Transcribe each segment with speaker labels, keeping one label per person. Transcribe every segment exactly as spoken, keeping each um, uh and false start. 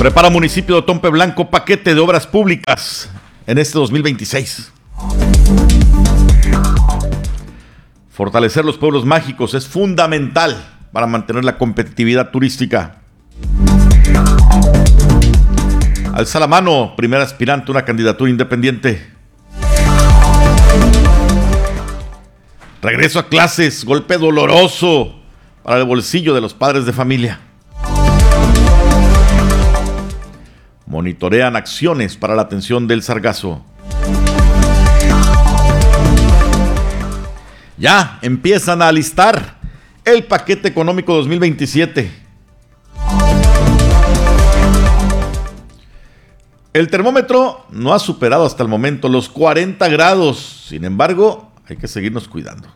Speaker 1: Prepara municipio de Otompe Blanco paquete de obras públicas en este dos mil veintiséis. Fortalecer los pueblos mágicos es fundamental para mantener la competitividad turística. Alza la mano, primer aspirante a una candidatura independiente. Regreso a clases, golpe doloroso para el bolsillo de los padres de familia. Monitorean acciones para la atención del sargazo. Ya empiezan a alistar el paquete económico dos mil veintisiete. El termómetro no ha superado hasta el momento los cuarenta grados. Sin embargo, hay que seguirnos cuidando.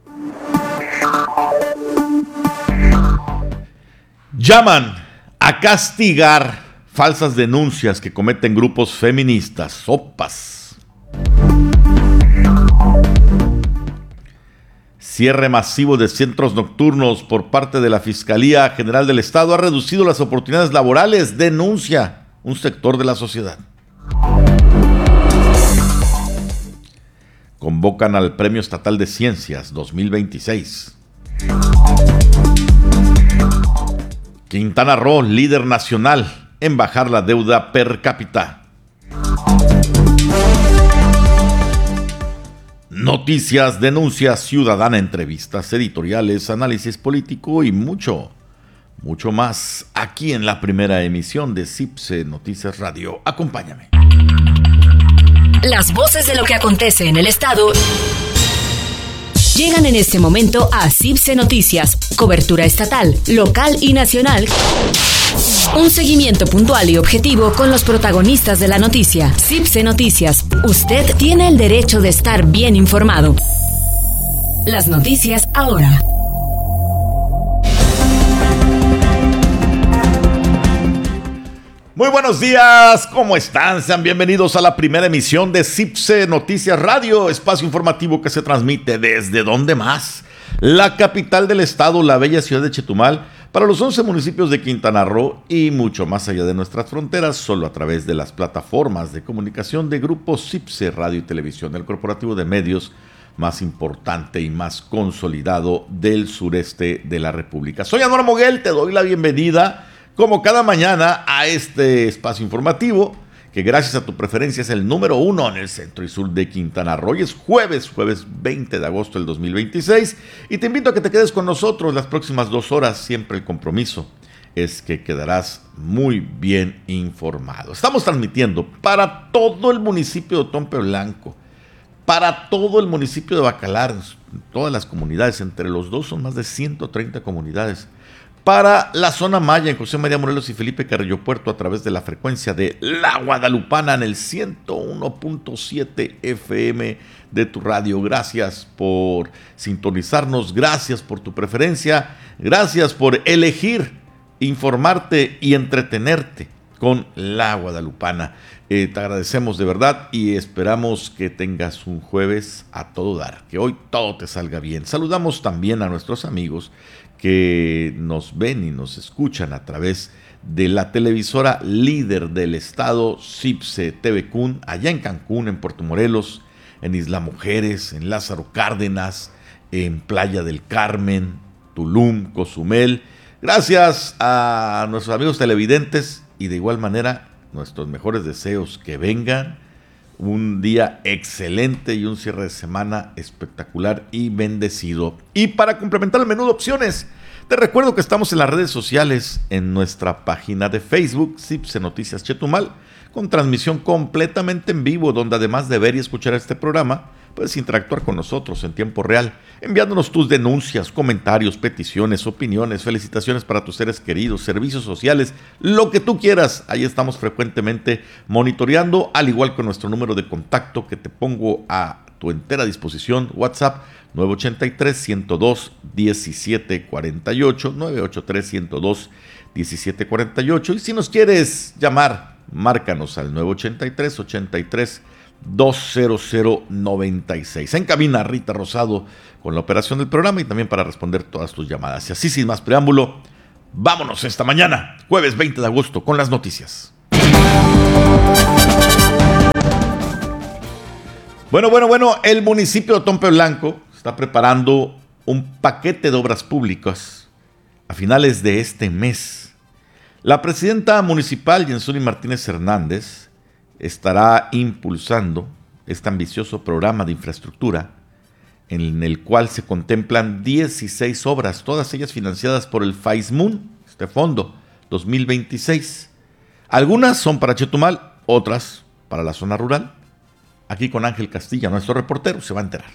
Speaker 1: Llaman a castigar falsas denuncias que cometen grupos feministas. Sopas. Cierre masivo de centros nocturnos por parte de la Fiscalía General del Estado ha reducido las oportunidades laborales, denuncia un sector de la sociedad. Convocan al Premio Estatal de Ciencias dos mil veintiséis. Quintana Roo, líder nacional en bajar la deuda per cápita. Noticias, denuncias, ciudadana, entrevistas, editoriales, análisis político y mucho, mucho más aquí en la primera emisión de CIPSE Noticias Radio. Acompáñame.
Speaker 2: Las voces de lo que acontece en el estado llegan en este momento a CIPSE Noticias, cobertura estatal, local y nacional. Un seguimiento puntual y objetivo con los protagonistas de la noticia. CIPSE Noticias. Usted tiene el derecho de estar bien informado. Las noticias ahora.
Speaker 1: Muy buenos días, ¿cómo están? Sean bienvenidos a la primera emisión de CIPSE Noticias Radio, espacio informativo que se transmite desde ¿dónde más? La capital del estado, la bella ciudad de Chetumal, para los once municipios de Quintana Roo y mucho más allá de nuestras fronteras, solo a través de las plataformas de comunicación de Grupo CIPSE Radio y Televisión, el corporativo de medios más importante y más consolidado del sureste de la República. Soy Anuar Moguel, te doy la bienvenida como cada mañana a este espacio informativo que gracias a tu preferencia es el número uno en el centro y sur de Quintana Roo. Hoy es jueves, jueves veinte de agosto del dos mil veintiséis y te invito a que te quedes con nosotros las próximas dos horas. Siempre el compromiso es que quedarás muy bien informado. Estamos transmitiendo para todo el municipio de Otompe Blanco, para todo el municipio de Bacalar, todas las comunidades, entre los dos son más de ciento treinta comunidades. Para la zona maya en José María Morelos y Felipe Carrillo Puerto a través de la frecuencia de La Guadalupana en el ciento uno punto siete F M de tu radio. Gracias por sintonizarnos, gracias por tu preferencia, gracias por elegir informarte y entretenerte con La Guadalupana. Eh, te agradecemos de verdad y esperamos que tengas un jueves a todo dar, que hoy todo te salga bien. Saludamos también a nuestros amigos que nos ven y nos escuchan a través de la televisora líder del estado, CIPSE T V Cun, allá en Cancún, en Puerto Morelos, en Isla Mujeres, en Lázaro Cárdenas, en Playa del Carmen, Tulum, Cozumel. Gracias a nuestros amigos televidentes y de igual manera nuestros mejores deseos, que vengan un día excelente y un cierre de semana espectacular y bendecido. Y para complementar el menú de opciones, te recuerdo que estamos en las redes sociales, en nuestra página de Facebook, CIPSE Noticias Chetumal, con transmisión completamente en vivo, donde además de ver y escuchar este programa, puedes interactuar con nosotros en tiempo real, enviándonos tus denuncias, comentarios, peticiones, opiniones, felicitaciones para tus seres queridos, servicios sociales, lo que tú quieras. Ahí estamos frecuentemente monitoreando, al igual que nuestro número de contacto que te pongo a tu entera disposición, WhatsApp nueve ocho tres, uno cero dos, uno siete cuatro ocho, nueve ocho tres, uno cero dos, uno siete cuatro ocho, y si nos quieres llamar, márcanos al nueve ocho tres, ochenta y tres, dos cero cero noventa y seis. En cabina Rita Rosado con la operación del programa y también para responder todas tus llamadas. Y así sin más preámbulo, Vámonos esta mañana, jueves veinte de agosto, con las noticias. Bueno, bueno, bueno, el municipio de Otompe Blanco está preparando un paquete de obras públicas a finales de este mes. La presidenta municipal, Yensuni Martínez Hernández, estará impulsando este ambicioso programa de infraestructura en el cual se contemplan dieciséis obras, todas ellas financiadas por el FAISMUN, este fondo dos mil veintiséis. Algunas son para Chetumal, otras para la zona rural. Aquí con Ángel Castilla, nuestro reportero, se va a enterar.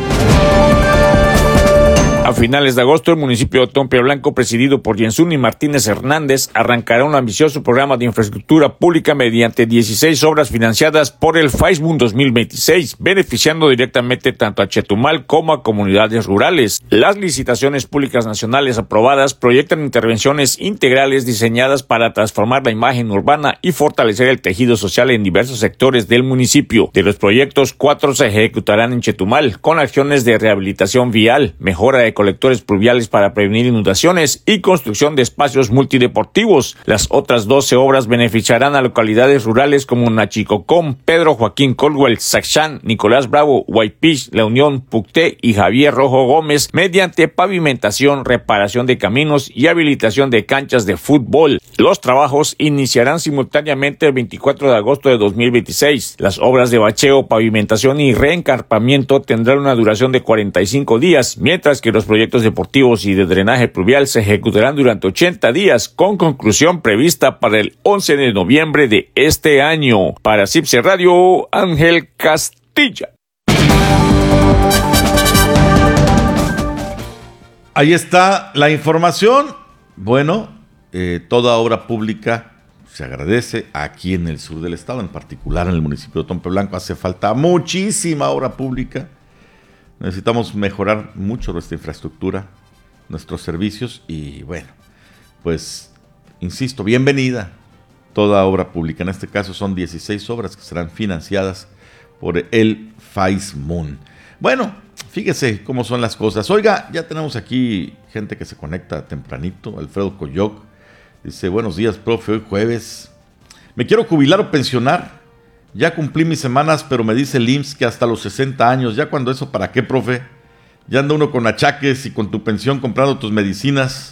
Speaker 3: A finales de agosto, el municipio de Otompe Blanco, presidido por Yensuni Martínez Hernández, arrancará un ambicioso programa de infraestructura pública mediante dieciséis obras financiadas por el FAISMUN dos mil veintiséis, beneficiando directamente tanto a Chetumal como a comunidades rurales. Las licitaciones públicas nacionales aprobadas proyectan intervenciones integrales diseñadas para transformar la imagen urbana y fortalecer el tejido social en diversos sectores del municipio. De los proyectos, cuatro se ejecutarán en Chetumal, con acciones de rehabilitación vial, mejora de colectores pluviales para prevenir inundaciones y construcción de espacios multideportivos. Las otras doce obras beneficiarán a localidades rurales como Nachicocom, Pedro Joaquín Colwell, Saxán, Nicolás Bravo, Huaypich, La Unión, Pucté y Javier Rojo Gómez mediante pavimentación, reparación de caminos y habilitación de canchas de fútbol. Los trabajos iniciarán simultáneamente el veinticuatro de agosto de dos mil veintiséis. Las obras de bacheo, pavimentación y reencarpamiento tendrán una duración de cuarenta y cinco días, mientras que los proyectos deportivos y de drenaje pluvial se ejecutarán durante ochenta días, con conclusión prevista para el once de noviembre de este año. Para Cipse Radio, Ángel Castilla.
Speaker 1: Ahí está la información. Bueno, eh, toda obra pública se agradece aquí en el sur del estado, en particular en el municipio de Otompe Blanco. Hace falta muchísima obra pública. Necesitamos mejorar mucho nuestra infraestructura, nuestros servicios y bueno, pues insisto, bienvenida toda obra pública. En este caso son dieciséis obras que serán financiadas por el FAISMUN. Bueno, fíjese cómo son las cosas. Oiga, ya tenemos aquí gente que se conecta tempranito. Alfredo Coyoc dice, buenos días, profe, hoy jueves. Me quiero jubilar o pensionar. Ya cumplí mis semanas, pero me dice el I M S S que hasta los sesenta años. ¿Ya cuando eso para qué, profe? Ya anda uno con achaques y con tu pensión comprando tus medicinas.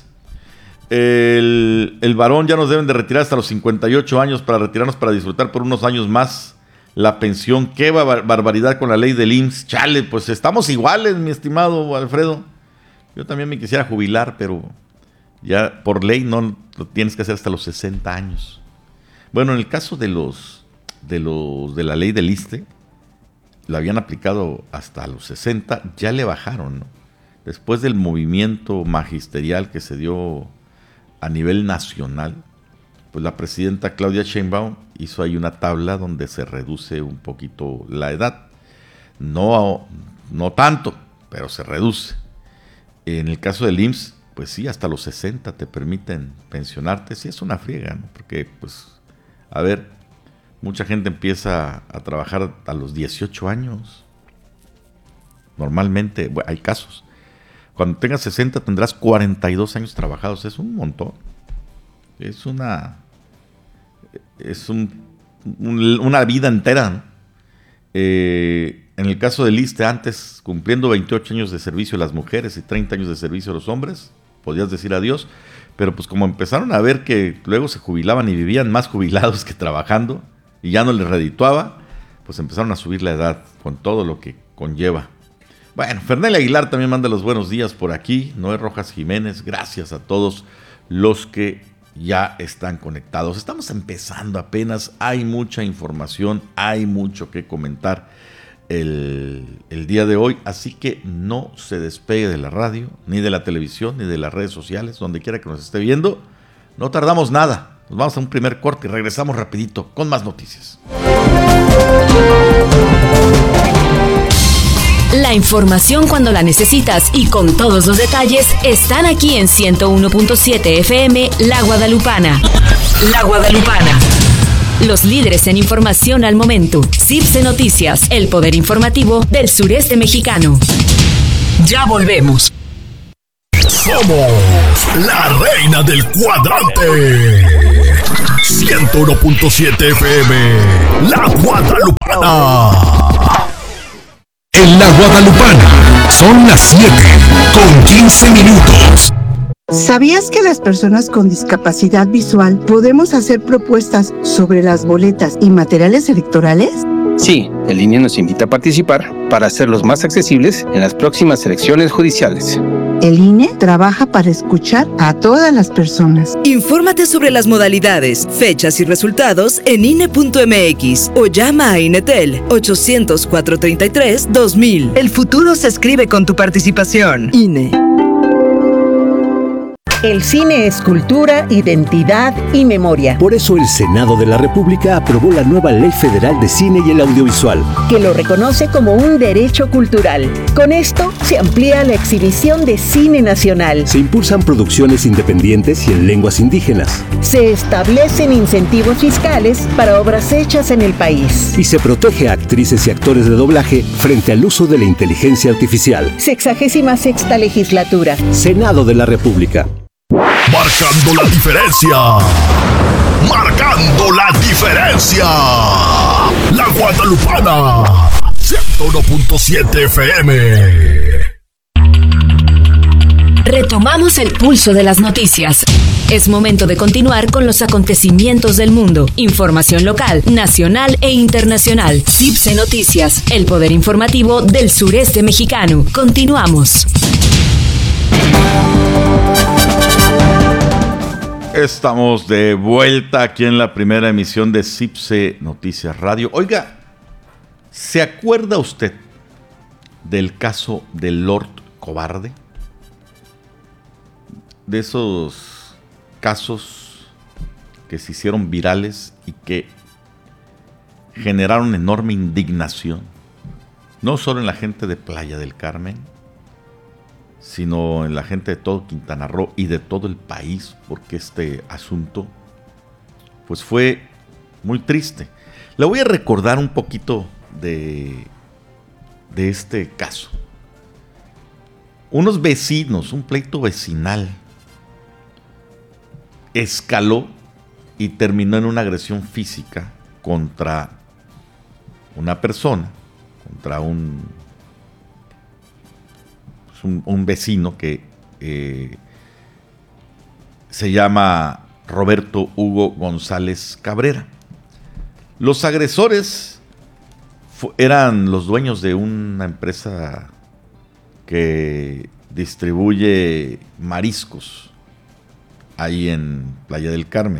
Speaker 1: El, el varón ya nos deben de retirar hasta los cincuenta y ocho años para retirarnos para disfrutar por unos años más la pensión. ¡Qué bar- barbaridad con la ley del I M S S! Chale, pues estamos iguales, mi estimado Alfredo. Yo también me quisiera jubilar, pero ya por ley no lo tienes que hacer hasta los sesenta años. Bueno, en el caso de los de los de la ley del I S S S T E, la habían aplicado hasta los sesenta, ya le bajaron, ¿no? Después del movimiento magisterial que se dio a nivel nacional, pues la presidenta Claudia Sheinbaum hizo ahí una tabla donde se reduce un poquito la edad. No, no tanto, pero se reduce. En el caso del I M S S, pues sí, hasta los sesenta te permiten pensionarte. Sí, es una friega, ¿no? Porque, pues, a ver, mucha gente empieza a trabajar a los dieciocho años. Normalmente, bueno, hay casos. Cuando tengas sesenta tendrás cuarenta y dos años trabajados. Es un montón. Es una... Es un, un, una vida entera, ¿no? Eh, en el caso del I S S S T E, antes, cumpliendo veintiocho años de servicio las mujeres y treinta años de servicio los hombres, podías decir adiós. Pero pues como empezaron a ver que luego se jubilaban y vivían más jubilados que trabajando, y ya no les redituaba, pues empezaron a subir la edad con todo lo que conlleva. Bueno, Fernel Aguilar también manda los buenos días por aquí. Noé Rojas Jiménez, gracias a todos los que ya están conectados. Estamos empezando apenas, hay mucha información, hay mucho que comentar el, el día de hoy, así que no se despegue de la radio, ni de la televisión, ni de las redes sociales, donde quiera que nos esté viendo. No tardamos nada. Nos vamos a un primer corte y regresamos rapidito con más noticias.
Speaker 2: La información cuando la necesitas y con todos los detalles están aquí en ciento uno punto siete F M La Guadalupana. La Guadalupana. Los líderes en información al momento. Cipse Noticias, el poder informativo del sureste mexicano. Ya volvemos.
Speaker 4: Somos la reina del cuadrante. ciento uno punto siete F M, La Guadalupana. En La Guadalupana son las siete con quince minutos.
Speaker 5: ¿Sabías que las personas con discapacidad visual podemos hacer propuestas sobre las boletas y materiales electorales?
Speaker 6: Sí, el I N E nos invita a participar para hacerlos más accesibles en las próximas elecciones judiciales.
Speaker 5: El I N E trabaja para escuchar a todas las personas.
Speaker 7: Infórmate sobre las modalidades, fechas y resultados en I N E punto M X o llama a INETEL ochocientos, cuatrocientos treinta y tres, dos mil. El futuro se escribe con tu participación. I N E.
Speaker 8: El cine es cultura, identidad y memoria.
Speaker 9: Por eso el Senado de la República aprobó la nueva Ley Federal de Cine y el Audiovisual,
Speaker 8: que lo reconoce como un derecho cultural. Con esto se amplía la exhibición de cine nacional.
Speaker 9: Se impulsan producciones independientes y en lenguas indígenas.
Speaker 8: Se establecen incentivos fiscales para obras hechas en el país.
Speaker 9: Y se protege a actrices y actores de doblaje frente al uso de la inteligencia artificial.
Speaker 8: Sexagésima sexta legislatura.
Speaker 9: Senado de la República.
Speaker 4: Marcando la diferencia. Marcando la diferencia. La Guadalupana. ciento uno punto siete F M.
Speaker 2: Retomamos el pulso de las noticias. Es momento de continuar con los acontecimientos del mundo. Información local, nacional e internacional. CIPSE Noticias, el poder informativo del sureste mexicano. Continuamos.
Speaker 1: Estamos de vuelta aquí en la primera emisión de CIPSE Noticias Radio. Oiga, ¿se acuerda usted del caso del Lord Cobarde? De esos casos que se hicieron virales y que generaron enorme indignación, no solo en la gente de Playa del Carmen, sino en la gente de todo Quintana Roo y de todo el país, porque este asunto pues fue muy triste. Le voy a recordar un poquito de, de este caso. Unos vecinos, un pleito vecinal, escaló y terminó en una agresión física contra una persona, contra un Un, un vecino que eh, se llama Roberto Hugo González Cabrera. Los agresores fu- eran los dueños de una empresa que distribuye mariscos ahí en Playa del Carmen.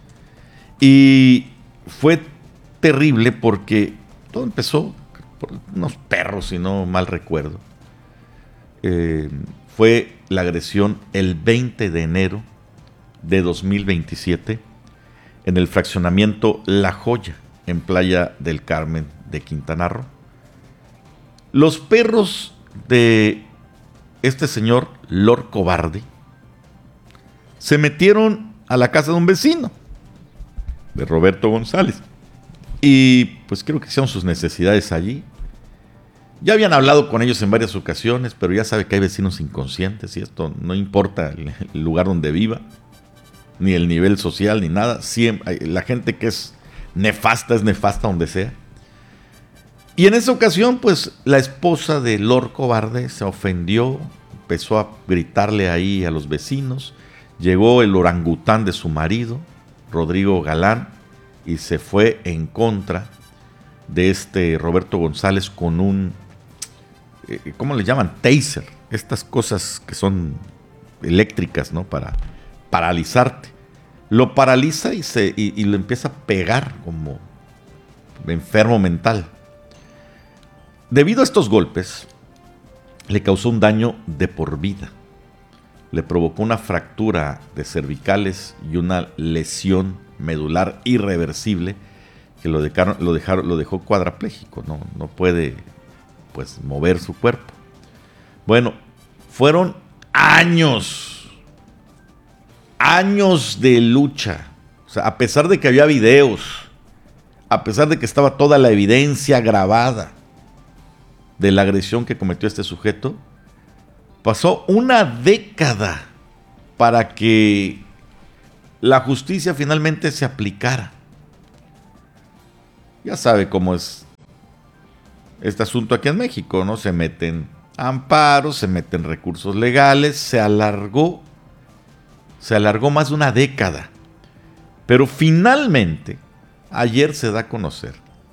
Speaker 1: Y fue terrible porque todo empezó por unos perros, si no mal recuerdo. Eh, fue la agresión el veinte de enero de dos mil veintisiete en el fraccionamiento La Joya, en Playa del Carmen de Quintana Roo. Los perros de este señor Lord Cobarde se metieron a la casa de un vecino, de Roberto González, y pues creo que hicieron sus necesidades allí. Ya habían hablado con ellos en varias ocasiones, pero ya sabe que hay vecinos inconscientes y esto no importa el, el lugar donde viva, ni el nivel social, ni nada. Siempre, la gente que es nefasta es nefasta donde sea. Y en esa ocasión, pues, la esposa de Lord Cobarde se ofendió, empezó a gritarle ahí a los vecinos. Llegó el orangután de su marido, Rodrigo Galán, y se fue en contra de este Roberto González con un, eh, ¿cómo le llaman? Taser. Estas cosas que son eléctricas, ¿no? Para paralizarte. Lo paraliza y, se, y, y lo empieza a pegar como enfermo mental. Debido a estos golpes, le causó un daño de por vida. Le provocó una fractura de cervicales y una lesión medular irreversible que lo, dejaron, lo, dejaron, lo dejó cuadrapléjico. No, no puede pues, mover su cuerpo. Bueno, fueron años, años de lucha. O sea, a pesar de que había videos, a pesar de que estaba toda la evidencia grabada de la agresión que cometió este sujeto, Pasó una década para que la justicia finalmente se aplicara. Ya sabe cómo es este asunto aquí en México, ¿no? Se meten amparos, se meten recursos legales, se alargó, se alargó más de una década. Pero finalmente, ayer se da a conocer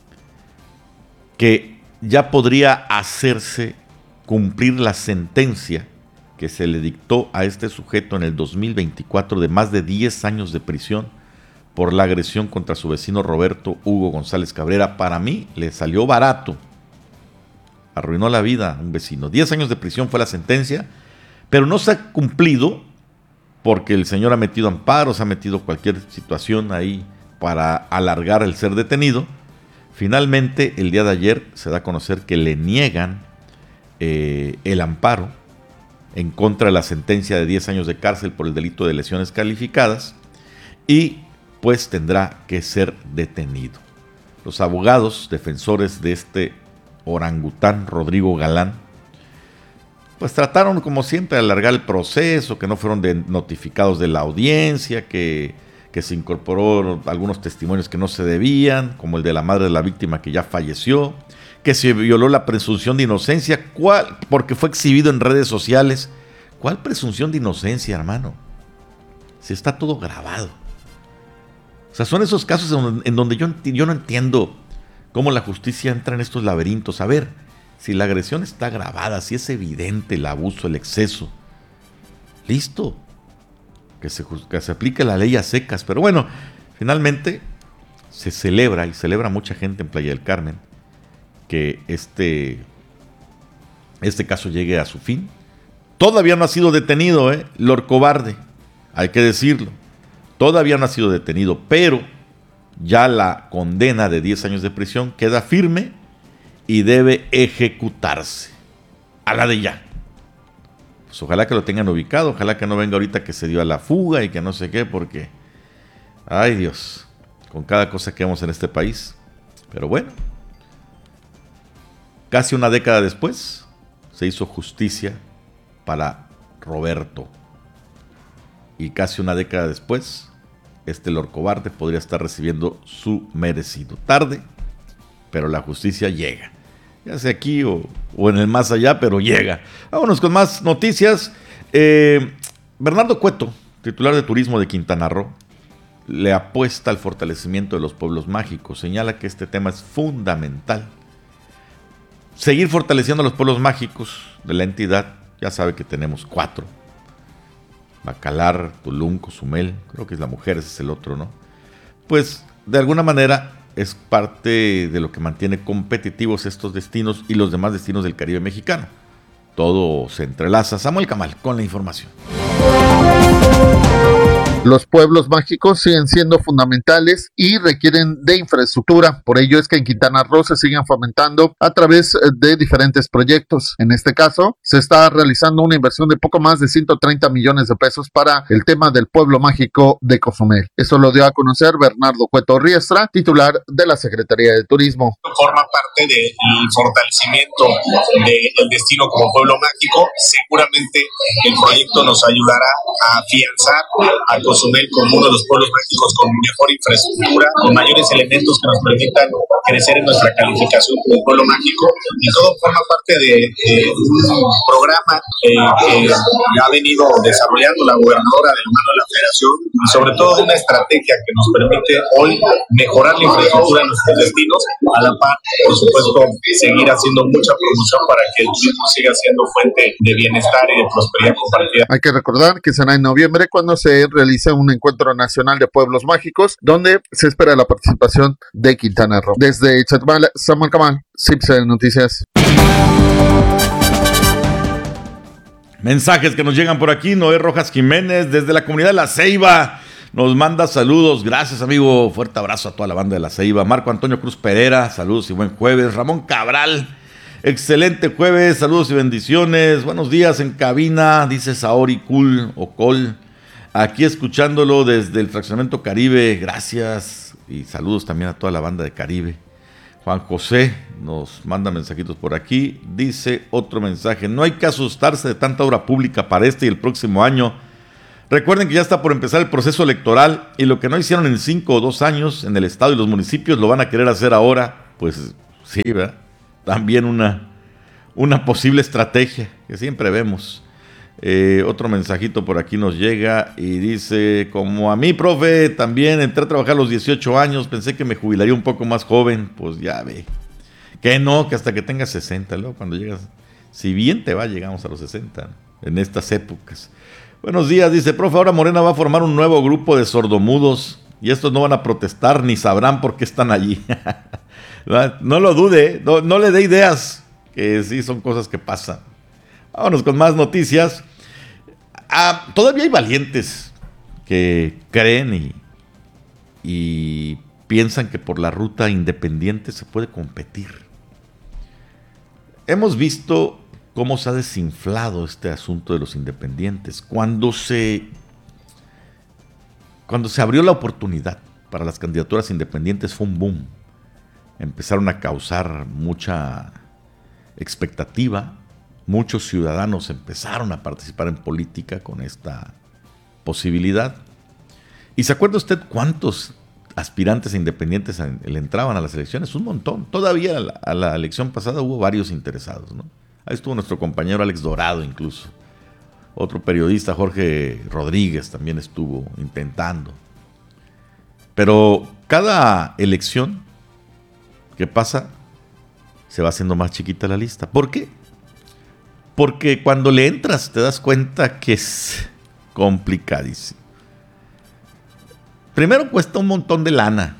Speaker 1: que ya podría hacerse cumplir la sentencia que se le dictó a este sujeto en el dos mil veinticuatro de más de diez años de prisión por la agresión contra su vecino Roberto Hugo González Cabrera. Para mí le salió barato, arruinó la vida a un vecino. diez años de prisión fue la sentencia, pero no se ha cumplido porque el señor ha metido amparos, ha metido cualquier situación ahí para alargar el ser detenido. Finalmente, el día de ayer se da a conocer que le niegan eh, el amparo en contra de la sentencia de diez años de cárcel por el delito de lesiones calificadas y pues tendrá que ser detenido. Los abogados defensores de este orangután, Rodrigo Galán, pues trataron como siempre de alargar el proceso, que no fueron de notificados de la audiencia, que, que se incorporó algunos testimonios que no se debían, como el de la madre de la víctima que ya falleció, que se violó la presunción de inocencia, ¿cuál? Porque fue exhibido en redes sociales. ¿Cuál presunción de inocencia, hermano? Si está todo grabado. O sea, son esos casos en, en donde yo, yo no entiendo cómo la justicia entra en estos laberintos. A ver, si la agresión está grabada, si es evidente el abuso, el exceso, listo, que se, que se aplique la ley a secas. Pero bueno, finalmente se celebra, y celebra mucha gente en Playa del Carmen, que este, este caso llegue a su fin. Todavía no ha sido detenido, ¿eh? Lord Cobarde, hay que decirlo. Todavía no ha sido detenido, pero ya la condena de diez años de prisión queda firme y debe ejecutarse a la de ya. Pues ojalá que lo tengan ubicado, ojalá que no venga ahorita que se dio a la fuga y que no sé qué, porque, ay Dios, con cada cosa que vemos en este país. Pero bueno, casi una década después se hizo justicia para Roberto. Y casi una década después, este Lord Cobarde podría estar recibiendo su merecido. Tarde, pero la justicia llega. Ya sea aquí o, o en el más allá, pero llega. Vámonos con más noticias. Eh, Bernardo Cueto, titular de Turismo de Quintana Roo, le apuesta al fortalecimiento de los pueblos mágicos. Señala que este tema es fundamental. Seguir fortaleciendo los pueblos mágicos de la entidad. Ya sabe que tenemos cuatro. Bacalar, Tulum, Cozumel, creo que es la mujer, ese es el otro, ¿no? Pues de alguna manera es parte de lo que mantiene competitivos estos destinos y los demás destinos del Caribe mexicano. Todo se entrelaza. Samuel Camal con la información.
Speaker 10: Los pueblos mágicos siguen siendo fundamentales y requieren de infraestructura. Por ello es que en Quintana Roo se siguen fomentando a través de diferentes proyectos. En este caso, se está realizando una inversión de poco más de ciento treinta millones de pesos para el tema del pueblo mágico de Cozumel. Eso lo dio a conocer Bernardo Cueto Riestra, titular de la Secretaría de Turismo.
Speaker 11: Forma parte del fortalecimiento del destino como pueblo mágico. Seguramente el proyecto nos ayudará a afianzar a Cozumel como uno de los pueblos mágicos con mejor infraestructura, con mayores elementos que nos permitan crecer en nuestra calificación como pueblo mágico, y todo forma parte de, de un programa eh, que ha venido desarrollando la gobernadora de la mano de la federación, y sobre todo de una estrategia que nos permite hoy mejorar la infraestructura en nuestros destinos, a la par, por supuesto, seguir haciendo mucha promoción para que el turismo siga siendo fuente de bienestar y de prosperidad compartida.
Speaker 10: Hay que recordar que será en noviembre cuando se realice un encuentro nacional de pueblos mágicos, donde se espera la participación de Quintana Roo. Desde Chetumal, Samuel Camal, Cipse Noticias.
Speaker 1: Mensajes que nos llegan por aquí. Noé Rojas Jiménez, desde la comunidad de La Ceiba, nos manda saludos. Gracias, amigo. Fuerte abrazo a toda la banda de La Ceiba. Marco Antonio Cruz Pereira, saludos y buen jueves. Ramón Cabral, excelente jueves, saludos y bendiciones. Buenos días en cabina, dice Saori Cool o Col. Aquí escuchándolo desde el fraccionamiento Caribe, gracias y saludos también a toda la banda de Caribe. Juan José nos manda mensajitos por aquí. Dice otro mensaje: no hay que asustarse de tanta obra pública para este y el próximo año. Recuerden que ya está por empezar el proceso electoral y lo que no hicieron en cinco o dos años en el estado y los municipios lo van a querer hacer ahora. Pues sí, ¿verdad? También una, una posible estrategia que siempre vemos. Eh, otro mensajito por aquí nos llega y dice: como a mí, profe, también entré a trabajar a los dieciocho años, pensé que me jubilaría un poco más joven. Pues ya ve, que no, que hasta que tengas sesenta, luego cuando llegas, si bien te va, llegamos a los sesenta, ¿no? En estas épocas. Buenos días, dice: profe, ahora Morena va a formar un nuevo grupo de sordomudos y estos no van a protestar ni sabrán por qué están allí. No lo dude, no, no le dé ideas, que sí son cosas que pasan. Vámonos con más noticias. Ah, todavía hay valientes que creen y, y piensan que por la ruta independiente se puede competir. Hemos visto cómo se ha desinflado este asunto de los independientes. Cuando se, cuando se abrió la oportunidad para las candidaturas independientes fue un boom. Empezaron a causar mucha expectativa. Muchos ciudadanos empezaron a participar en política con esta posibilidad. ¿Y se acuerda usted cuántos aspirantes independientes le entraban a las elecciones? Un montón. Todavía a la, a la elección pasada hubo varios interesados, ¿no? Ahí estuvo nuestro compañero Alex Dorado incluso. Otro periodista, Jorge Rodríguez, también estuvo intentando. Pero cada elección que pasa se va haciendo más chiquita la lista. ¿Por qué? Porque cuando le entras te das cuenta que es complicadísimo. Primero cuesta un montón de lana.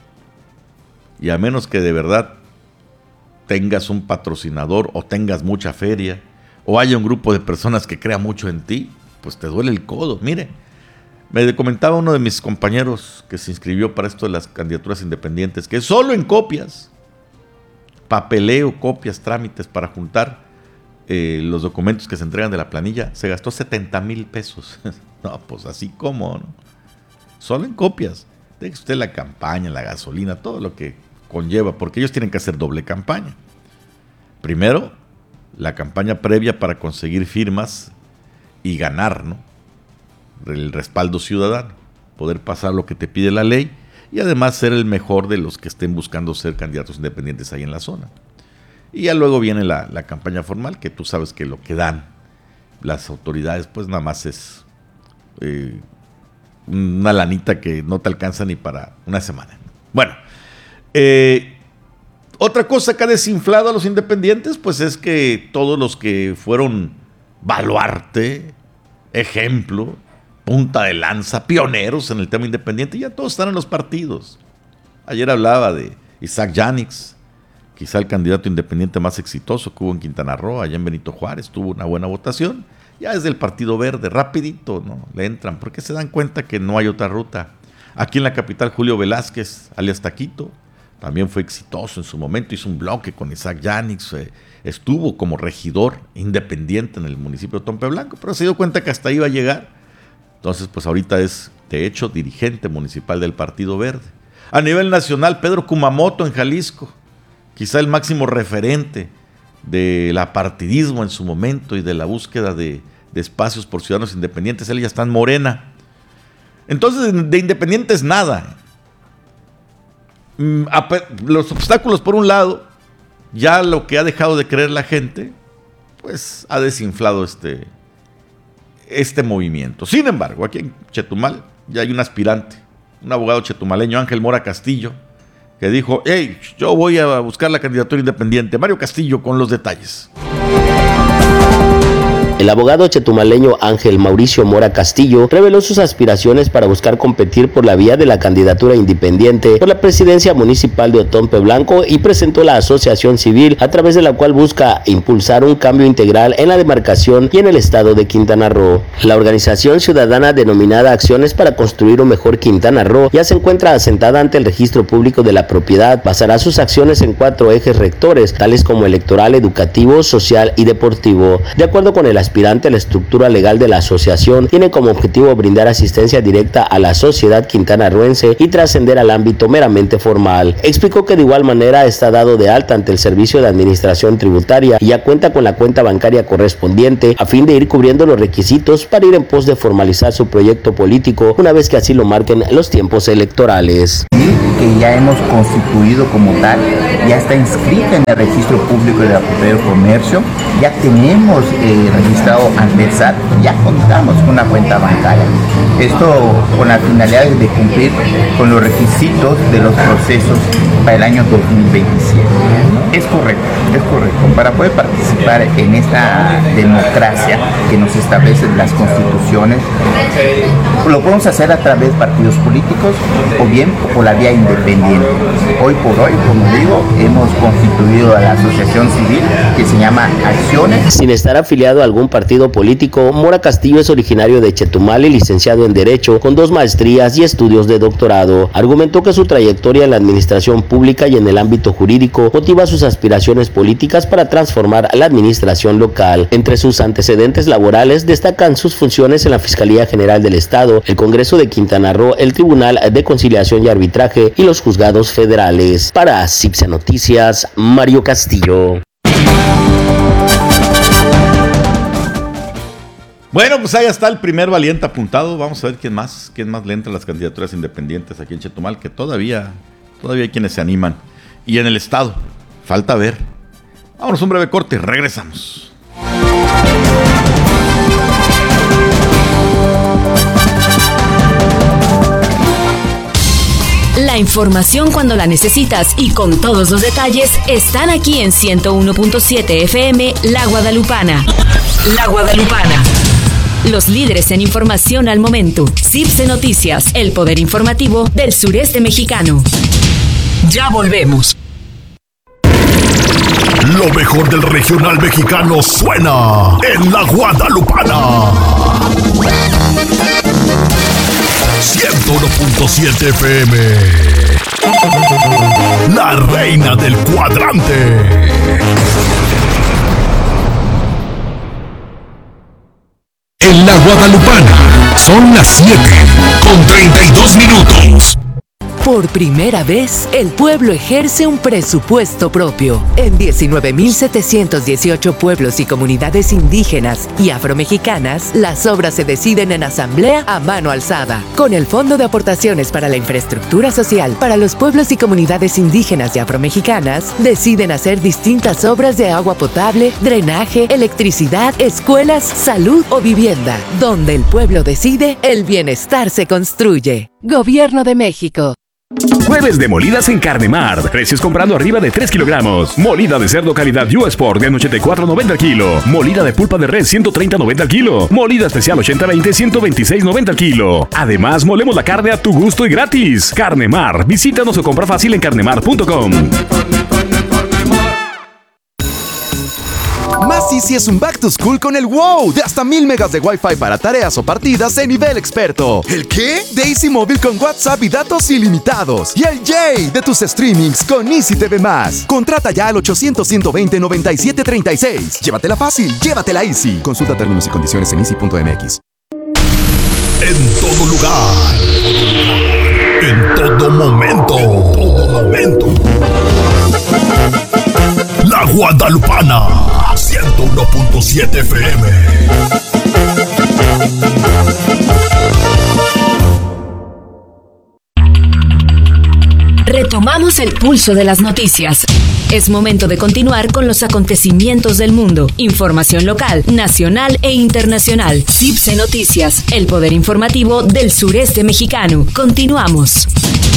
Speaker 1: Y a menos que de verdad tengas un patrocinador o tengas mucha feria o haya un grupo de personas que crea mucho en ti, pues te duele el codo. Mire, me comentaba uno de mis compañeros que se inscribió para esto de las candidaturas independientes, que solo en copias, papeleo, copias, trámites para juntar eh, los documentos que se entregan de la planilla, se gastó setenta mil pesos. No, pues así como, ¿no? Solo en copias. Deje usted la campaña, la gasolina, todo lo que conlleva, porque ellos tienen que hacer doble campaña. Primero, la campaña previa para conseguir firmas y ganar, ¿no?, el respaldo ciudadano, poder pasar lo que te pide la ley y además ser el mejor de los que estén buscando ser candidatos independientes ahí en la zona. Y ya luego viene la, la campaña formal, que tú sabes que lo que dan las autoridades pues nada más es eh, una lanita que no te alcanza ni para una semana. Bueno, eh, otra cosa que ha desinflado a los independientes pues es que todos los que fueron baluarte, ejemplo, punta de lanza, pioneros en el tema independiente, ya todos están en los partidos. Ayer hablaba de Isaac Yáñez, quizá el candidato independiente más exitoso que hubo en Quintana Roo, allá en Benito Juárez, tuvo una buena votación. Ya es del Partido Verde, rapidito, ¿no?, le entran, porque se dan cuenta que no hay otra ruta. Aquí en la capital, Julio Velázquez, alias Taquito, también fue exitoso en su momento, hizo un bloque con Isaac Yáñez, eh, estuvo como regidor independiente en el municipio de Tompe Blanco, pero se dio cuenta que hasta ahí iba a llegar. Entonces, pues ahorita es, de hecho, dirigente municipal del Partido Verde. A nivel nacional, Pedro Kumamoto en Jalisco, quizá el máximo referente del apartidismo en su momento y de la búsqueda de, de espacios por ciudadanos independientes, él ya está en Morena. Entonces, de, de independientes nada. Los obstáculos por un lado, ya lo que ha dejado de creer la gente, pues ha desinflado este, este movimiento. Sin embargo, aquí en Chetumal ya hay un aspirante, un abogado chetumaleño, Ángel Mora Castillo, que dijo: hey, yo voy a buscar la candidatura independiente. Mario Castillo con los detalles.
Speaker 12: El abogado chetumaleño Ángel Mauricio Mora Castillo reveló sus aspiraciones para buscar competir por la vía de la candidatura independiente por la presidencia municipal de Otompe Blanco y presentó la asociación civil a través de la cual busca impulsar un cambio integral en la demarcación y en el estado de Quintana Roo. La organización ciudadana denominada Acciones para Construir un Mejor Quintana Roo ya se encuentra asentada ante el registro público de la propiedad. Basará sus acciones en cuatro ejes rectores, tales como electoral, educativo, social y deportivo. De acuerdo con el aspirante a la estructura legal de la asociación tiene como objetivo brindar asistencia directa a la sociedad quintanarroense y trascender al ámbito meramente formal. Explicó que de igual manera está dado de alta ante el Servicio de Administración Tributaria y ya cuenta con la cuenta bancaria correspondiente a fin de ir cubriendo los requisitos para ir en pos de formalizar su proyecto político una vez que así lo marquen los tiempos electorales.
Speaker 13: Que ya hemos constituido como tal, ya está inscrita en el registro público de la Procuraduría de Comercio, ya tenemos eh, registrado ante el S A T, ya contamos con una cuenta bancaria. Esto con la finalidad de cumplir con los requisitos de los procesos para el año dos mil veintisiete. Es correcto, es correcto. Para poder participar en esta democracia que nos establecen las constituciones, lo podemos hacer a través de partidos políticos o bien por la vía independiente. Hoy por hoy, como digo, hemos constituido a la asociación civil que se llama Acciones.
Speaker 12: Sin estar afiliado a algún partido político, Mora Castillo es originario de Chetumal y licenciado en Derecho con dos maestrías y estudios de doctorado. Argumentó que su trayectoria en la administración pública y en el ámbito jurídico motiva sus aspiraciones políticas para transformar la administración local. Entre sus antecedentes laborales destacan sus funciones en la Fiscalía General del Estado, el Congreso de Quintana Roo, el Tribunal de Conciliación y Arbitraje y los juzgados federales. Para Cipse Noticias, Mario Castillo.
Speaker 1: Bueno, pues ahí está el primer valiente apuntado. Vamos a ver quién más, quién más le entra a las candidaturas independientes aquí en Chetumal, que todavía, todavía hay quienes se animan. Y en el estado, falta ver. Vámonos a un breve corte, regresamos.
Speaker 2: La información cuando la necesitas y con todos los detalles están aquí en ciento uno punto siete F M La Guadalupana. La Guadalupana. Los líderes en información al momento. Cipse Noticias, el poder informativo del sureste mexicano. Ya volvemos.
Speaker 4: Lo mejor del regional mexicano suena en La Guadalupana. ciento uno punto siete F M. La reina del cuadrante. En La Guadalupana son las siete con treinta y dos minutos.
Speaker 14: Por primera vez, el pueblo ejerce un presupuesto propio. En diecinueve mil setecientos dieciocho pueblos y comunidades indígenas y afromexicanas, las obras se deciden en asamblea a mano alzada. Con el Fondo de Aportaciones para la Infraestructura Social para los pueblos y comunidades indígenas y afromexicanas, deciden hacer distintas obras de agua potable, drenaje, electricidad, escuelas, salud o vivienda. Donde el pueblo decide, el bienestar se construye. Gobierno de México.
Speaker 15: Jueves de molidas en Carnemar. Precios comprando arriba de tres kilogramos. Molida de cerdo calidad U Sport de ochenta y cuatro noventa al kilo. Molida de pulpa de res ciento treinta noventa al kilo. Molida especial ochenta veinte ciento veintiséis noventa al kilo. Además, molemos la carne a tu gusto y gratis. Carnemar. Visítanos o compra fácil en carnemar punto com.
Speaker 16: Más Easy es un back to school con el wow de hasta mil megas de Wi-Fi para tareas o partidas de nivel experto. ¿El qué? De Easy Móvil con WhatsApp y datos ilimitados. Y el yay de tus streamings con Easy T V más. Contrata ya al ochocientos ciento veinte noventa y siete treinta y seis. Llévatela fácil, llévatela Easy. Consulta términos y condiciones en easy punto m x.
Speaker 4: En todo lugar. En todo momento. En todo momento. La Guadalupana. ciento uno punto siete F M.
Speaker 2: Retomamos el pulso de las noticias. Es momento de continuar con los acontecimientos del mundo. Información local, nacional e internacional. Cipse Noticias, el poder informativo del sureste mexicano. Continuamos.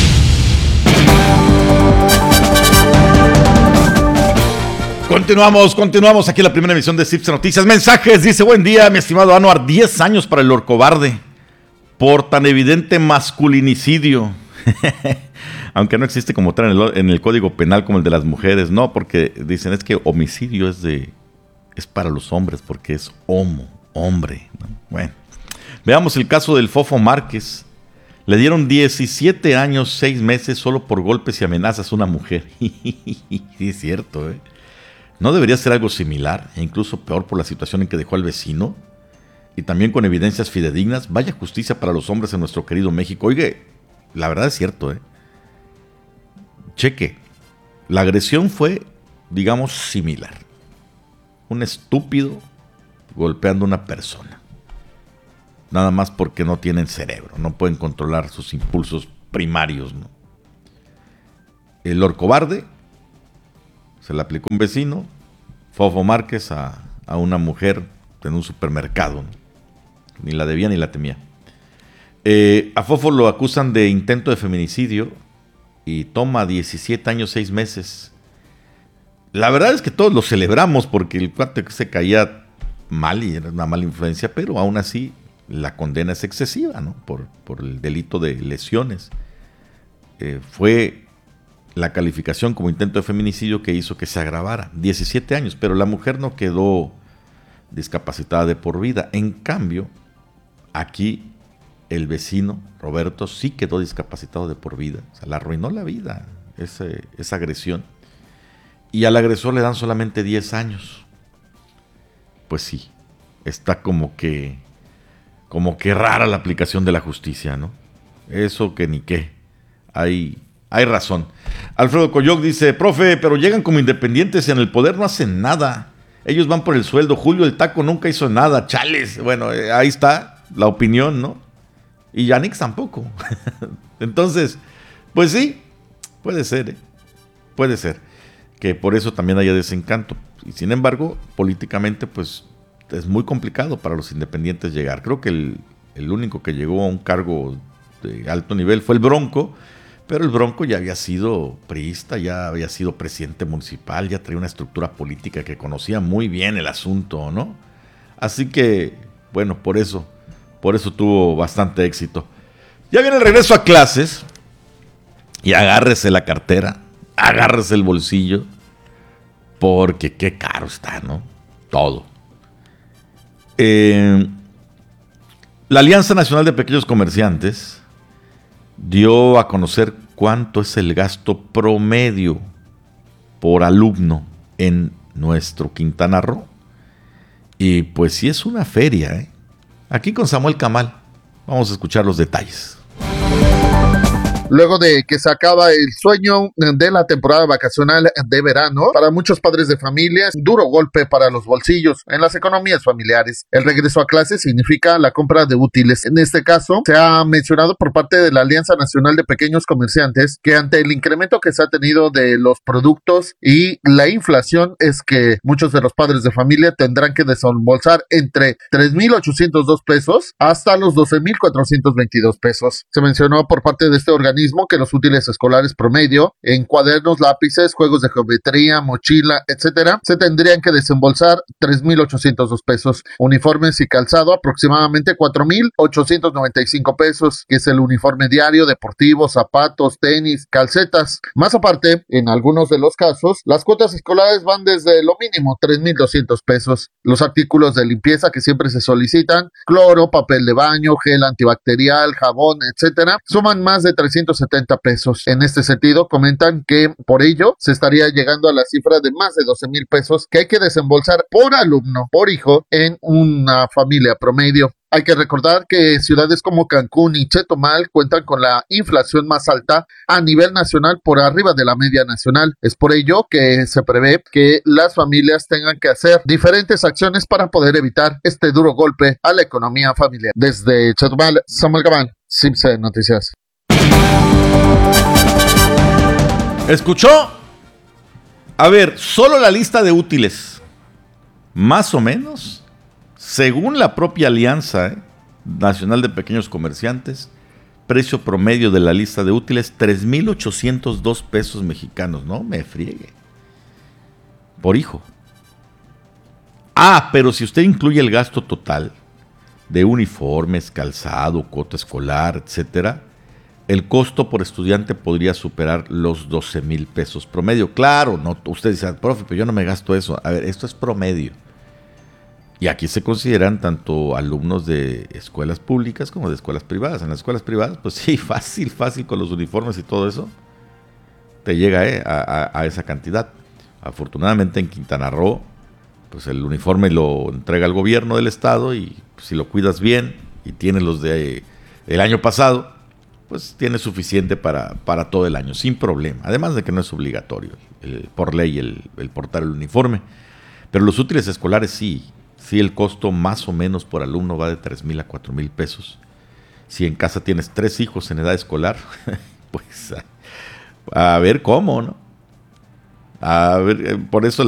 Speaker 1: Continuamos, continuamos aquí en la primera emisión de Cipse Noticias. Mensajes, dice: buen día, mi estimado Anuar, diez años para el Orcobarde por tan evidente masculinicidio. Aunque no existe como tal en el, en el Código Penal como el de las mujeres, no, porque dicen es que homicidio es de es para los hombres porque es homo, hombre, ¿no? Bueno, veamos el caso del Fofo Márquez. Le dieron diecisiete años, seis meses solo por golpes y amenazas a una mujer. Sí, es cierto, ¿eh? ¿No debería ser algo similar e incluso peor por la situación en que dejó al vecino? Y también con evidencias fidedignas. Vaya justicia para los hombres en nuestro querido México. Oye, la verdad es cierto, ¿eh? Cheque. La agresión fue, digamos, similar. Un estúpido golpeando a una persona. Nada más porque no tienen cerebro, no pueden controlar sus impulsos primarios, ¿no? El Lord Cobarde se le aplicó un vecino, Fofo Márquez, a, a una mujer en un supermercado, ¿no? Ni la debía ni la temía. Eh, a Fofo lo acusan de intento de feminicidio y toma diecisiete años, seis meses. La verdad es que todos lo celebramos porque el cuate se caía mal y era una mala influencia, pero aún así la condena es excesiva, ¿no? Por, por el delito de lesiones. Eh, fue la calificación como intento de feminicidio que hizo que se agravara. diecisiete años, pero la mujer no quedó discapacitada de por vida. En cambio, aquí el vecino, Roberto, sí quedó discapacitado de por vida. O sea, le arruinó la vida ese, esa agresión. Y al agresor le dan solamente diez años. Pues sí, está como que, como que rara la aplicación de la justicia, ¿no? Eso que ni qué. Hay, hay razón. Alfredo Coyoc dice, profe, pero llegan como independientes y en el poder no hacen nada. Ellos van por el sueldo. Julio el Taco nunca hizo nada. Chales. Bueno, eh, ahí está la opinión, ¿no? Y Yanix tampoco. Entonces, pues sí, puede ser, ¿eh? Puede ser que por eso también haya desencanto. Y sin embargo, políticamente, pues es muy complicado para los independientes llegar. Creo que el, el único que llegó a un cargo de alto nivel fue el Bronco, pero el Bronco ya había sido priista, ya había sido presidente municipal, ya traía una estructura política que conocía muy bien el asunto, ¿no? Así que, bueno, por eso, por eso tuvo bastante éxito. Ya viene el regreso a clases y agárrese la cartera, agárrese el bolsillo, porque qué caro está, ¿no? Todo. Eh, la Alianza Nacional de Pequeños Comerciantes dio a conocer cuánto es el gasto promedio por alumno en nuestro Quintana Roo. Y pues sí es una feria, ¿eh? Aquí con Samuel Camal vamos a escuchar los detalles.
Speaker 10: Luego de que se acaba el sueño de la temporada vacacional de verano, para muchos padres de familia, duro golpe para los bolsillos en las economías familiares. El regreso a clases significa la compra de útiles. En este caso, se ha mencionado por parte de la Alianza Nacional de Pequeños Comerciantes que ante el incremento que se ha tenido de los productos y la inflación, es que muchos de los padres de familia tendrán que desembolsar entre tres mil ochocientos dos pesos hasta los doce mil cuatrocientos veintidós pesos. Se mencionó por parte de este organismo que los útiles escolares promedio en cuadernos, lápices, juegos de geometría, mochila, etcétera, se tendrían que desembolsar tres mil ochocientos dos pesos. Uniformes y calzado aproximadamente cuatro mil ochocientos noventa y cinco pesos, que es el uniforme diario, deportivo, zapatos, tenis, calcetas. Más aparte, en algunos de los casos, las cuotas escolares van desde lo mínimo tres mil doscientos pesos. Los artículos de limpieza que siempre se solicitan, cloro, papel de baño, gel antibacterial, jabón, etcétera, suman más de trescientos setenta pesos. En este sentido, comentan que por ello se estaría llegando a la cifra de más de doce mil pesos que hay que desembolsar por alumno, por hijo, en una familia promedio. Hay que recordar que ciudades como Cancún y Chetumal cuentan con la inflación más alta a nivel nacional, por arriba de la media nacional. Es por ello que se prevé que las familias tengan que hacer diferentes acciones para poder evitar este duro golpe a la economía familiar. Desde Chetumal, Samuel Gabán, Cipse Noticias.
Speaker 1: ¿Escuchó? A ver, solo la lista de útiles, más o menos, según la propia Alianza ¿eh? Nacional de Pequeños Comerciantes, precio promedio de la lista de útiles, tres mil ochocientos dos pesos mexicanos. No me friegue. Por hijo. Ah, pero si usted incluye el gasto total de uniformes, calzado, cuota escolar, etcétera, el costo por estudiante podría superar los doce mil pesos promedio. Claro, no, usted dice, profe, pero yo no me gasto eso. A ver, esto es promedio. Y aquí se consideran tanto alumnos de escuelas públicas como de escuelas privadas. En las escuelas privadas, pues sí, fácil, fácil con los uniformes y todo eso, te llega eh, a, a, a esa cantidad. Afortunadamente en Quintana Roo, pues el uniforme lo entrega el gobierno del estado y pues, si lo cuidas bien y tienes los de el año pasado, pues tienes suficiente para, para todo el año, sin problema. Además de que no es obligatorio el, por ley el, el portar el uniforme. Pero los útiles escolares sí, sí el costo más o menos por alumno va de tres mil a cuatro mil pesos. Si en casa tienes tres hijos en edad escolar, pues a, a ver cómo, ¿no? A ver, por eso